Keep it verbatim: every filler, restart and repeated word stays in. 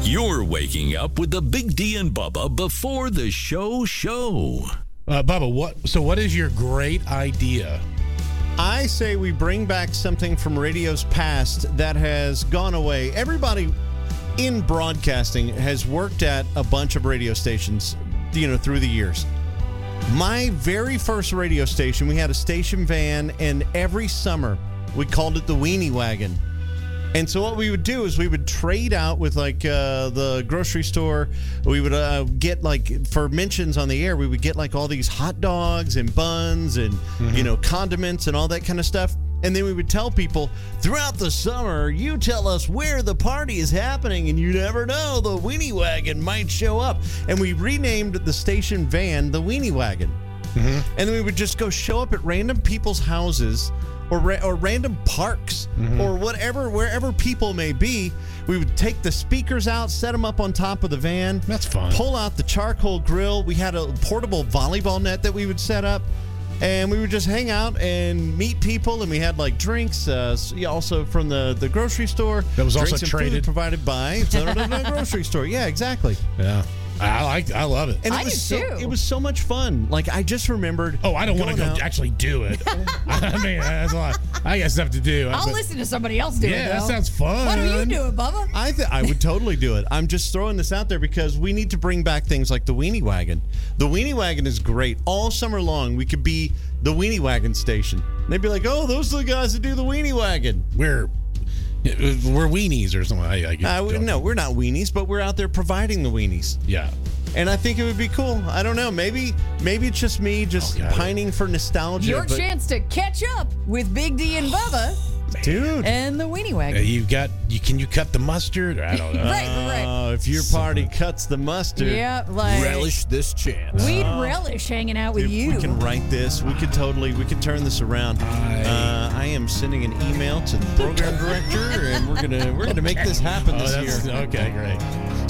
You're waking up with the Big D and Bubba before the show show. Uh, Bubba, what? So what is your great idea? I say we bring back something from radio's past that has gone away. Everybody in broadcasting has worked at a bunch of radio stations, you know, through the years. My very first radio station, we had a station van, and every summer we called it the Weenie Wagon. And so what we would do is we would trade out with, like, uh, the grocery store. We would uh, get, like, for mentions on the air, we would get, like, all these hot dogs and buns and, mm-hmm. you know, condiments and all that kind of stuff. And then we would tell people, throughout the summer, you tell us where the party is happening, and you never know, the Weenie Wagon might show up. And we renamed the station van the Weenie Wagon. Mm-hmm. And then we would just go show up at random people's houses or ra- or random parks mm-hmm. or whatever, wherever people may be. We would take the speakers out, set them up on top of the van. That's fun. Pull out the charcoal grill. We had a portable volleyball net that we would set up. And we would just hang out and meet people, and we had like drinks, uh, also from the, the grocery store. That was drinks also and traded, food provided by the grocery store. Yeah, exactly. Yeah, I like, I love it. And it I was do so, too. It was so much fun. Like, I just remembered. Oh, I don't want to go out. actually do it. I mean, that's a lot. I got stuff to do. I'll but, listen to somebody else do yeah, it. Yeah, that though. sounds fun. What are you doing, Bubba? I th- I would totally do it. I'm just throwing this out there because we need to bring back things like the Weenie Wagon. The Weenie Wagon is great. All summer long, we could be the Weenie Wagon station. And they'd be like, oh, those are the guys that do the Weenie Wagon. We're we're weenies or something. I, I uh, we, no, we're not weenies, but we're out there providing the weenies. Yeah. And I think it would be cool. I don't know. Maybe maybe it's just me just oh, pining for nostalgia. Your but, chance to catch up with Big D and Bubba. Dude. And the Weenie Wagon. Uh, you've got, you can you cut the mustard? I don't know. Right, right. Oh, if your party cuts the mustard. Yeah, like. Relish this chance. We'd relish hanging out with Dude, you. We can write this. We could totally, we could turn this around. I, uh, I am sending an email to the program director, and we're gonna we're gonna make this happen oh, this that's, year. Okay, great.